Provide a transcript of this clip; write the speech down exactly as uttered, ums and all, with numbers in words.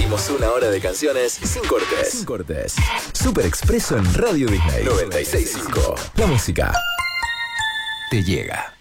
Compartimos una hora de canciones sin cortes. Sin cortes. Super Expreso en Radio Disney. noventa y seis punto cinco. La música te llega.